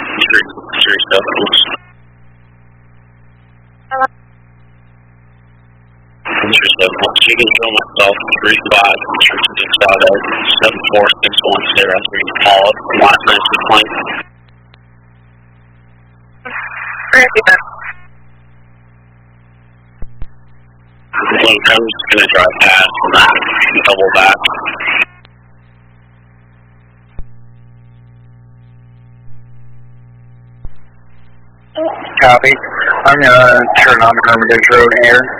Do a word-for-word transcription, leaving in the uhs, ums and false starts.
three seven. three seven one. She can show myself three five. three six five eight. seven four six one zero three. Call up. Last name is Plank. I'm just going to drive past and that double back. Copy. I'm going to turn on Hermitage Road here.